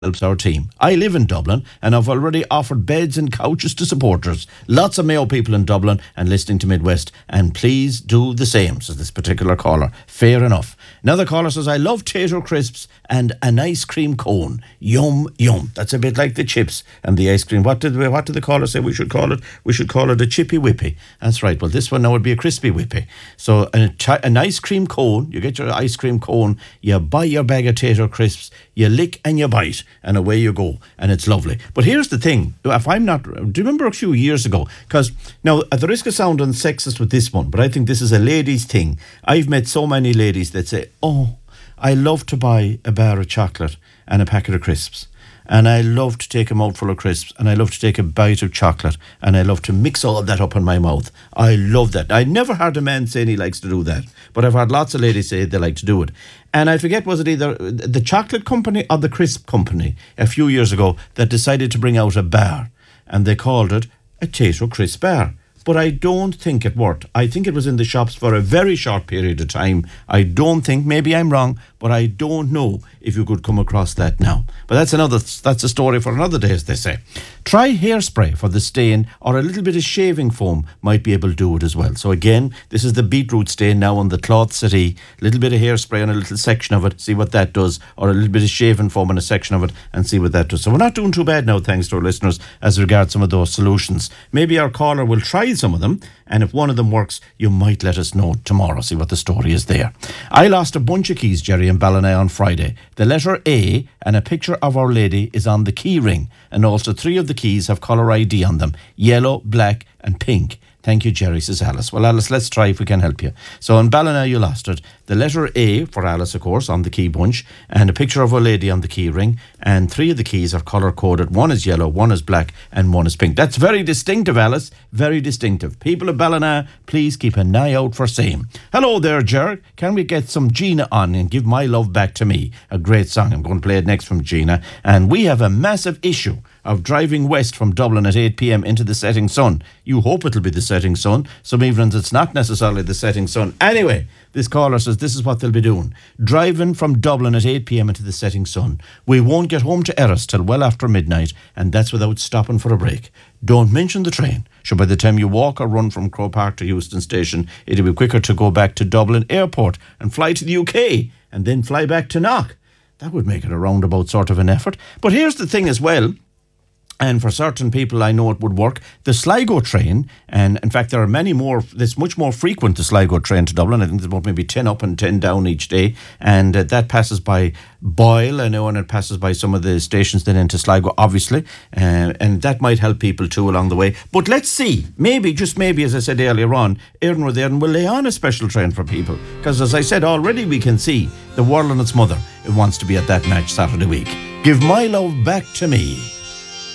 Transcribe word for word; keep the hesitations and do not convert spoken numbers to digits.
helps our team. I live in Dublin and I've already offered beds and couches to supporters. Lots of Mayo people in Dublin and listening to Midwest, and please do the same, says this particular caller. Fair enough. Another caller says, I love tater crisps and an ice cream cone. Yum, yum. That's a bit like the chips and the ice cream. What did we, what did the caller say we should call it? We should call it a chippy whippy. That's right. Well, this one now would be a crispy whippy. So an, an ice cream cone, you get your ice cream cone, you buy your bag of tater crisps, you lick and you bite, and away you go, and it's lovely. But here's the thing, if I'm not, do you remember a few years ago, because now at the risk of sounding sexist with this one, but I think this is a ladies thing. I've met so many ladies that say, oh, I love to buy a bar of chocolate and a packet of crisps, and I love to take a mouthful of crisps, and I love to take a bite of chocolate, and I love to mix all of that up in my mouth. I love that. I never heard a man saying he likes to do that, but I've heard lots of ladies say they like to do it. And I forget, was it either the chocolate company or the crisp company a few years ago that decided to bring out a bar, and they called it a tater crisp bar. But I don't think it worked. I think it was in the shops for a very short period of time. I don't think, maybe I'm wrong, but I don't know if you could come across that now. But that's another, that's a story for another day, as they say. Try hairspray for the stain, or a little bit of shaving foam might be able to do it as well. So again, this is the beetroot stain now on the cloth settee. A little bit of hairspray on a little section of it, see what that does, or a little bit of shaving foam on a section of it and see what that does. So we're not doing too bad now, thanks to our listeners, as regards some of those solutions. Maybe our caller will try some of them, and if one of them works, you might let us know tomorrow, see what the story is there. I lost a bunch of keys, Jerry, in Ballina on Friday. The letter A and a picture of Our Lady is on the key ring, and also three of the keys have colour I D on them, yellow, black and pink. Thank you, Jerry, says Alice. Well, Alice, let's try if we can help you. So in Ballina, you lost it. The letter A for Alice, of course, on the key bunch, and a picture of Our Lady on the key ring, and three of the keys are colour-coded. One is yellow, one is black, and one is pink. That's very distinctive, Alice. Very distinctive. People of Ballina, please keep an eye out for same. Hello there, Ger. Can we get some Gina on and Give My Love Back to Me? A great song. I'm going to play it next from Gina. And we have a massive issue of driving west from Dublin at eight p.m. into the setting sun. You hope it'll be the setting sun. Some evenings it's not necessarily the setting sun. Anyway, this caller says this is what they'll be doing. Driving from Dublin at eight p.m. into the setting sun. We won't get home to Erris till well after midnight, and that's without stopping for a break. Don't mention the train. So by the time you walk or run from Croke Park to Euston Station, it'll be quicker to go back to Dublin Airport and fly to the U K and then fly back to Knock. That would make it a roundabout sort of an effort. But here's the thing as well. And for certain people, I know it would work. The Sligo train, and in fact, there are many more, it's much more frequent, the Sligo train to Dublin. I think there's about maybe ten up and ten down each day. And uh, that passes by Boyle, I know, and it passes by some of the stations then into Sligo, obviously. Uh, and that might help people too along the way. But let's see, maybe, just maybe, as I said earlier on, Éireann or Éireann will lay on a special train for people. Because as I said, already we can see the world and its mother, it wants to be at that match Saturday week. Give My Love Back to Me.